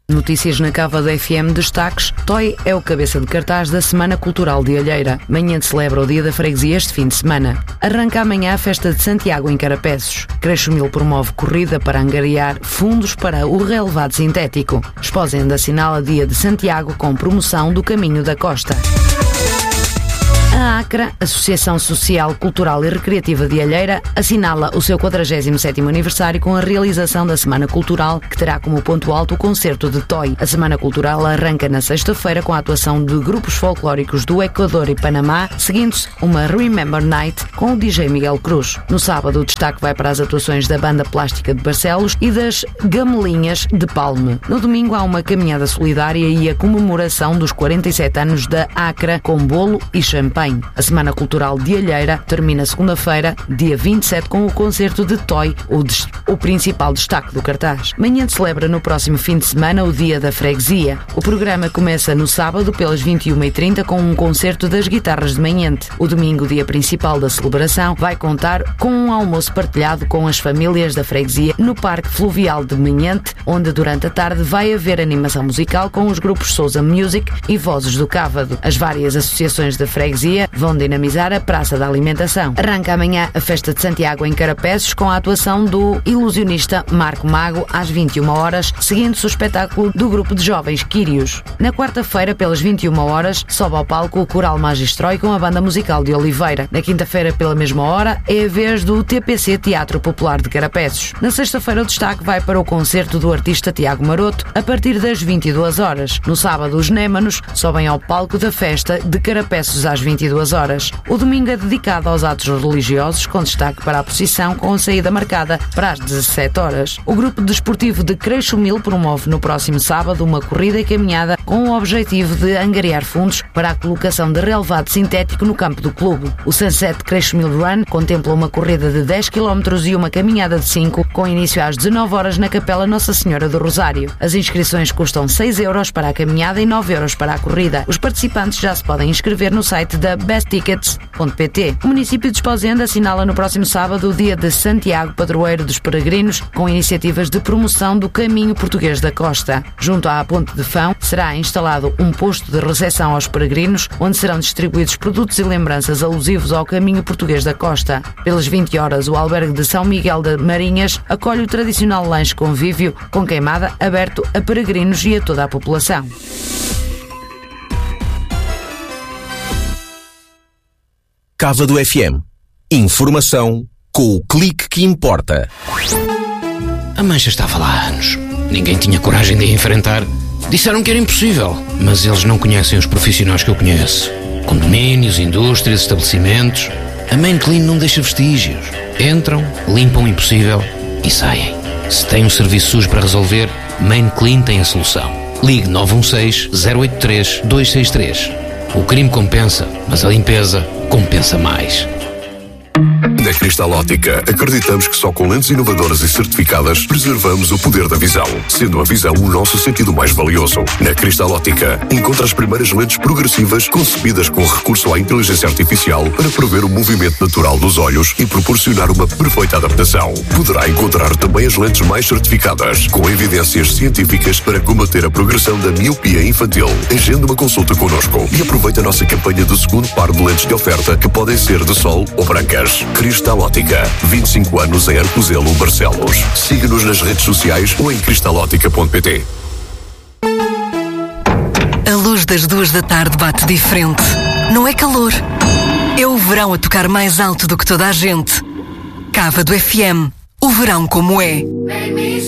Notícias na Cava da FM, destaques. Toy é o cabeça de cartaz da Semana Cultural de Alheira. Manhã celebra o Dia da Freguesia este fim de semana. Arranca amanhã a Festa de Santiago em Carapeços. Creixo-Mil promove corrida para angariar fundos para o relevado sintético. Esposenda assinala Dia de Santiago com promoção do Caminho da Costa. A ACRA, Associação Social, Cultural e Recreativa de Alheira, assinala o seu 47º aniversário com a realização da Semana Cultural, que terá como ponto alto o concerto de Toy. A Semana Cultural arranca na sexta-feira com a atuação de grupos folclóricos do Equador e Panamá, seguindo-se uma Remember Night com o DJ Miguel Cruz. No sábado, o destaque vai para as atuações da Banda Plástica de Barcelos e das Gamelinhas de Palme. No domingo, há uma caminhada solidária e a comemoração dos 47 anos da ACRA com bolo e champanhe. A Semana Cultural de Alheira termina segunda-feira, dia 27, com o concerto de Toy, o principal destaque do cartaz. Manhã celebra no próximo fim de semana o Dia da Freguesia. O programa começa no sábado pelas 21h30 com um concerto das guitarras de Manhente. O domingo, dia principal da celebração, vai contar com um almoço partilhado com as famílias da freguesia no Parque Fluvial de Manhente, onde durante a tarde vai haver animação musical com os grupos Sousa Music e Vozes do Cávado. As várias associações da freguesia vão dinamizar a Praça da Alimentação. Arranca amanhã a Festa de Santiago em Carapeços com a atuação do ilusionista Marco Mago às 21 horas, seguindo-se o espetáculo do grupo de jovens Quírios. Na quarta-feira, pelas 21 horas, sobe ao palco o Coral Magistrói com a Banda Musical de Oliveira. Na quinta-feira, pela mesma hora, é a vez do TPC Teatro Popular de Carapeços. Na sexta-feira, o destaque vai para o concerto do artista Tiago Maroto a partir das 22 horas. No sábado, os Némanos sobem ao palco da festa de Carapeços às 22 horas. O domingo é dedicado aos atos religiosos, com destaque para a procissão com a saída marcada para as 17 horas. O grupo desportivo de Creixo-Mil promove no próximo sábado uma corrida e caminhada com o objetivo de angariar fundos para a colocação de relevado sintético no campo do clube. O Sunset Creixo-Mil Run contempla uma corrida de 10 km e uma caminhada de 5, com início às 19 horas na Capela Nossa Senhora do Rosário. As inscrições custam 6 euros para a caminhada e 9 euros para a corrida. Os participantes já se podem inscrever no site da besttickets.pt. O município de Esposenda assinala no próximo sábado o Dia de Santiago, padroeiro dos peregrinos, com iniciativas de promoção do Caminho Português da Costa. Junto à Ponte de Fão será instalado um posto de recepção aos peregrinos, onde serão distribuídos produtos e lembranças alusivos ao Caminho Português da Costa. Pelas 20 horas, o albergue de São Miguel de Marinhas acolhe o tradicional lanche convívio com queimada aberto a peregrinos e a toda a população. Cava do FM. Informação com o clique que importa. A mancha estava lá há anos. Ninguém tinha coragem de a enfrentar. Disseram que era impossível, mas eles não conhecem os profissionais que eu conheço. Condomínios, indústrias, estabelecimentos. A Main Clean não deixa vestígios. Entram, limpam o impossível e saem. Se tem um serviço sujo para resolver, Main Clean tem a solução. Ligue 916-083-263. O crime compensa, mas a limpeza compensa mais. Na Cristal Óptica, acreditamos que só com lentes inovadoras e certificadas preservamos o poder da visão, sendo a visão o nosso sentido mais valioso. Na Cristal Óptica, encontra as primeiras lentes progressivas concebidas com recurso à inteligência artificial para prever o movimento natural dos olhos e proporcionar uma perfeita adaptação. Poderá encontrar também as lentes mais certificadas, com evidências científicas para combater a progressão da miopia infantil. Agende uma consulta connosco e aproveite a nossa campanha do segundo par de lentes de oferta, que podem ser de sol ou brancas. Cristal Óptica, 25 anos em Arcozelo, Barcelos. Siga-nos nas redes sociais ou em cristalóptica.pt. A luz das 2 da tarde bate diferente. Não é calor. É o verão a tocar mais alto do que toda a gente. Cava do FM. O verão como é.